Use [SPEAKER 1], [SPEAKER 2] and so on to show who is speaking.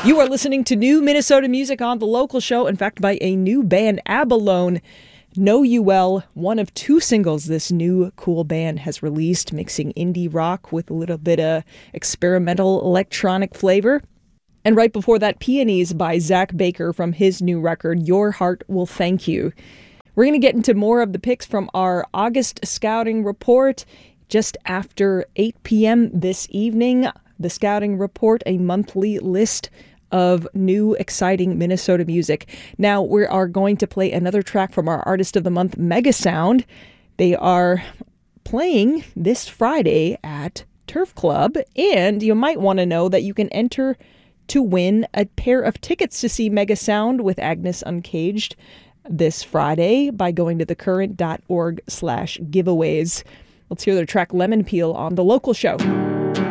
[SPEAKER 1] You are listening to new Minnesota music on The Local Show, in fact, by a new band, Abalone. Know You Well, one of two singles this new cool band has released, mixing indie rock with a little bit of experimental electronic flavor. And right before that, Peonies by Zach Baker from his new record, Your Heart Will Thank You. We're going to get into more of the picks from our August Scouting Report just after 8 p.m. this evening. The Scouting Report, a monthly list of new, exciting Minnesota music. Now, we are going to play another track from our Artist of the Month, Megasound. They are playing this Friday at Turf Club, and you might want to know that you can enter to win a pair of tickets to see Megasound with Agnes Uncaged this Friday by going to thecurrent.org/giveaways. Let's hear their track Lemon Peel on The Local Show.